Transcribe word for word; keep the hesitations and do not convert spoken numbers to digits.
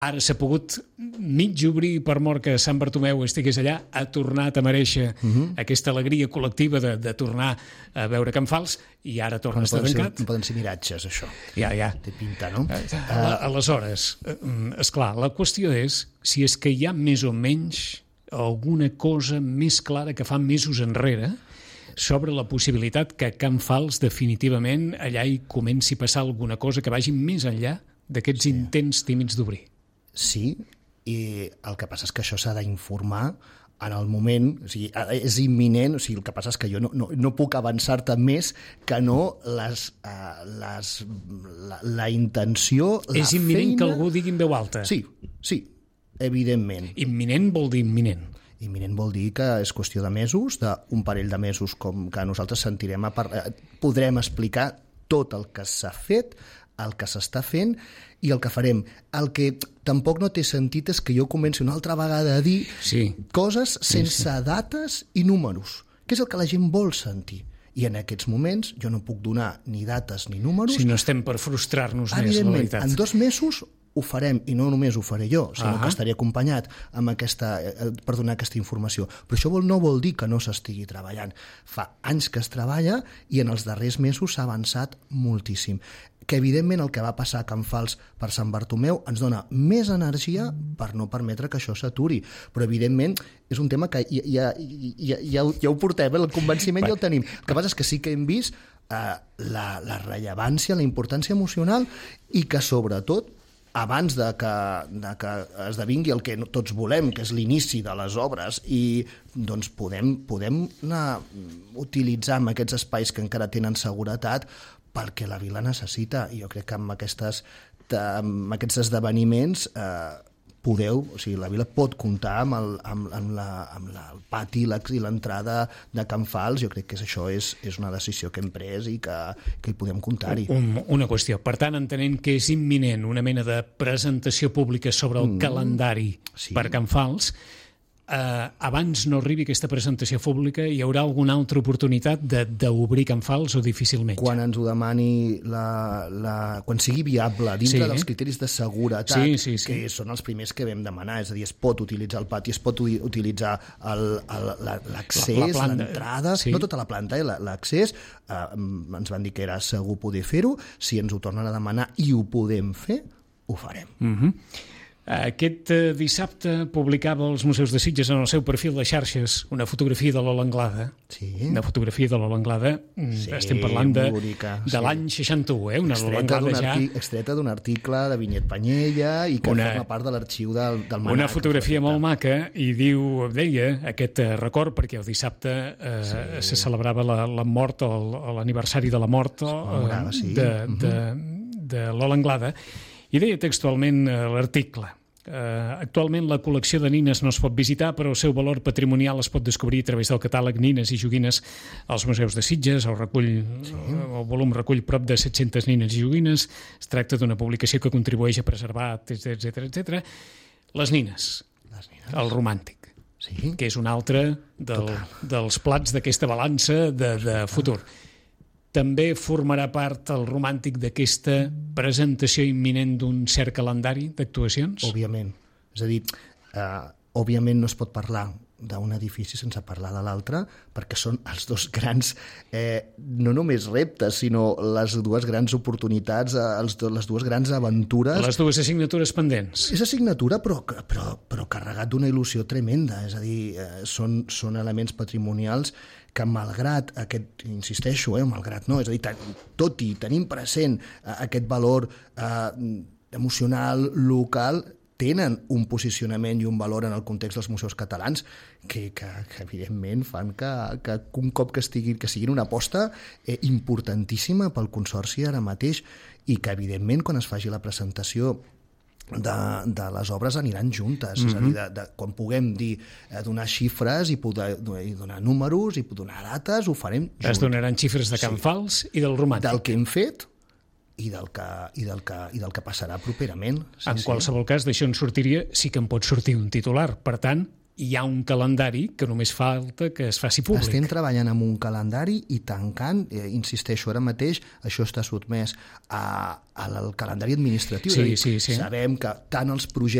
Ara s'ha pogut mig obrir per mort que Sant Bartomeu estigués allà, ha tornat a mereixer uh-huh. aquesta alegria col·lectiva de, de tornar a veure Can Fals i ara torna no a estar tancat. Ser, no poden ser miratges, això. Ja, ja. Té pinta, no? Uh, aleshores, esclar, la qüestió és si és que hi ha més o menys alguna cosa més clara que fa mesos enrere sobre la possibilitat que a Can Fals definitivament allà hi comenci a passar alguna cosa que vagi més enllà d'aquests sí. intents tímids d'obrir. Sí, i el que passa és que això s'ha d'informar en el moment, o sigui, és imminent, o sigui, el que passa és que jo no, no, no puc avançar-te més que no les, uh, les, la, la intenció, la és imminent feina... que algú digui en veu alta. Sí, sí, evidentment. Imminent vol dir imminent. Imminent vol dir que és qüestió de mesos, d'un parell de mesos, com que nosaltres sentirem a parlar, podrem explicar tot el que s'ha fet, el que s'està fent i el que farem. El que tampoc no té sentit és que jo comenci una altra vegada a dir sí. coses sense sí, sí. dates i números, que és el que la gent vol sentir. I en aquests moments jo no puc donar ni dates ni números. Si no estem per frustrar-nos més, la veritat. En dos mesos ho farem, i no només ho faré jo, sinó uh-huh. que estaré acompanyat amb aquesta, per donar aquesta informació. Però això vol, no vol dir que no s'estigui treballant. Fa anys que es treballa i en els darrers mesos s'ha avançat moltíssim. Que evidentment el que va passar a Can Fals per Sant Bartomeu ens dona més energia per no permetre que això s'aturi. Però evidentment és un tema que ja, ja, ja, ja, ja ho portem, el convenciment ja el tenim. El que passa és que sí que hem vist eh, la, la rellevància, la importància emocional i que sobretot abans de que, de que esdevingui el que tots volem, que és l'inici de les obres, i doncs podem, podem anar utilitzant aquests espais que encara tenen seguretat perquè la vila necessita. I jo crec que amb, aquestes, amb aquests esdeveniments eh, podeu, o sigui, la vila pot comptar amb el, amb, amb la, amb la, el pati i l'entrada de Can Fals. Jo crec que això és, és una decisió que hem pres i que, que hi podem comptar-hi. Un, una qüestió. Per tant, entenent que és imminent una mena de presentació pública sobre el mm, calendari sí. per Can Fals, eh, abans no arribi aquesta presentació pública, hi haurà alguna altra oportunitat d'obrir Can Fals o difícilment? Quan ens ho demani, la, la, quan sigui viable, dintre sí. dels criteris de seguretat, sí, sí, sí. que són els primers que vam demanar, és a dir, es pot utilitzar el pati, es pot utilitzar l'accés, l'entrada, sí. no tota la planta, eh, l'accés, eh, ens van dir que era segur poder fer-ho, si ens ho tornen a demanar i ho podem fer, ho farem. Mhm. Uh-huh. Aquest dissabte publicava els Museus de Sitges en el seu perfil de xarxes una fotografia de l'Ola Anglada. Sí. Una fotografia de l'Ola Anglada. Sí, estem parlant de, de sí. l'any seixanta-u, eh? Una Lola Anglada ja... Extreta d'un article de Vinyet Panyella i que una, forma part de l'arxiu del, del Manac. Una fotografia molt maca i diu, deia, aquest record, perquè el dissabte eh, sí. se celebrava la, la mort, l'aniversari de la mort eh, sí. de, de, de l'Ola Anglada. I deia textualment l'article. Uh, actualment la col·lecció de nines no es pot visitar, però el seu valor patrimonial es pot descobrir a través del catàleg Nines i Joguines als Museus de Sitges. El, recull, sí. el volum recull prop de set-centes nines i joguines. Es tracta d'una publicació que contribueix a preservar, etcètera, etcètera. Les nines, Les nines. El romàntic, sí. que és un altre del, dels plats d'aquesta balança de, de futur. També formarà part el romàntic d'aquesta presentació imminent d'un cert calendari d'actuacions? Òbviament. És a dir, eh, òbviament no es pot parlar d'un edifici sense parlar de l'altre, perquè són els dos grans, eh, no només reptes, sinó les dues grans oportunitats, eh, els do, les dues grans aventures. Les dues assignatures pendents. És assignatura, però, però, però carregat d'una il·lusió tremenda. És a dir, eh, són, són elements patrimonials que malgrat aquest, insisteixo, eh, malgrat no, és a dir, tot i tenim present eh, aquest valor eh, emocional, local, tenen un posicionament i un valor en el context dels museus catalans que, que, que evidentment fan que, que un cop que, estiguin, que siguin una aposta eh, importantíssima pel Consorci ara mateix i que evidentment quan es faci la presentació de, de les obres aniran juntes, mm-hmm. és a dir, de, de, quan puguem dir, eh, donar xifres i, poder, i donar números i donar dates, ho farem junts. Es donaran xifres de Can sí. Fals i del romàntic. Del que hem fet i del que, i del que, i del que passarà properament. Sí, en sí. qualsevol cas, d'això en sortiria, sí que en pot sortir un titular. Per tant, hi ha un calendari que només falta que es faci públic. Estem treballant amb un calendari i tancant, eh, insisteixo, ara mateix això està sotmès a, al calendari administratiu. Sí, sí, sí. Sabem que tant els projectes